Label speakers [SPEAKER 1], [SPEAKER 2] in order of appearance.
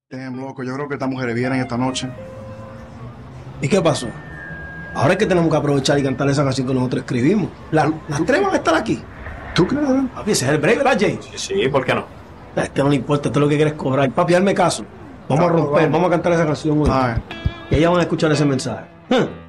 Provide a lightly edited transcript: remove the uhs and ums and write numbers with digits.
[SPEAKER 1] Loco, yo creo que estas mujeres vienen esta noche.
[SPEAKER 2] ¿Y qué pasó? Ahora es que tenemos que aprovechar y cantar esa canción que nosotros escribimos. Las tres van a estar aquí.
[SPEAKER 1] ¿Tú crees?
[SPEAKER 2] Papi, ese es el break, ¿verdad, Jay?
[SPEAKER 3] Sí, ¿por qué no?
[SPEAKER 2] A este no le importa, esto es lo que quieres cobrar. Papi, hazme caso. Vamos a romper, vamos a cantar esa canción hoy.
[SPEAKER 1] Ay.
[SPEAKER 2] Y ellas van a escuchar ese mensaje.